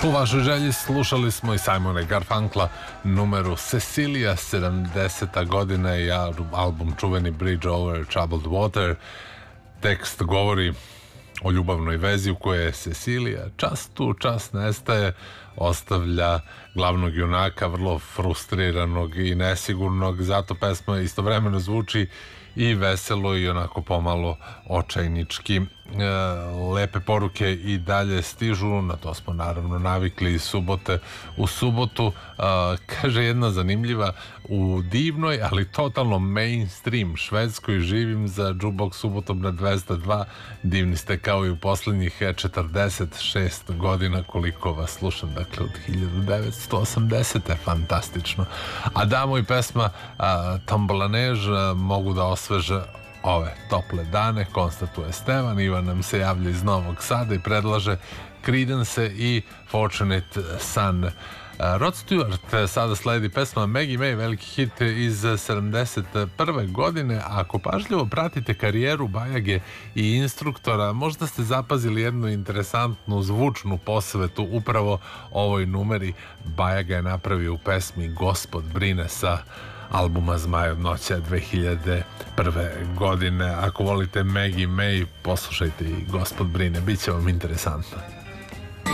Po vašoj želji slušali smo i Simona i Garfunkla numeru Cecilia, 70. godina i album čuveni Bridge Over Troubled Water. Tekst govori o ljubavnoj vezi u kojoj je Cecilia čas tu, čas nestaje, ostavlja glavnog junaka vrlo frustriranog i nesigurnog, zato pesma istovremeno zvuči i veselo i onako pomalo očajnički. Lepe poruke i dalje stižu, na to smo naravno navikli iz subote u subotu. Kaže jedna zanimljiva: u divnoj, ali totalno mainstream Švedskoj živim za Jukebox subotom na 202. Divni ste kao i u poslednjih 46 godina koliko vas slušam, dakle od 1980. Fantastično. Adamo i pesma Tambolanež mogu da osveže ove tople dane, konstatuje Stevan. Ivan nam se javlja iz Novog Sada i predlaže Creedence i Fortunate Son. Rod Stewart, sada sledi pesma Maggie May, veliki hit iz 71. godine. Ako pažljivo pratite karijeru Bajage i instruktora, možda ste zapazili jednu interesantnu zvučnu posvetu upravo ovoj numeri. Bajaga je napravio u pesmi Gospod brine sa albuma Zmaj od noća 2001. godine. Ako volite Maggie May, poslušajte i Gospod brine, bit će vam interesantno.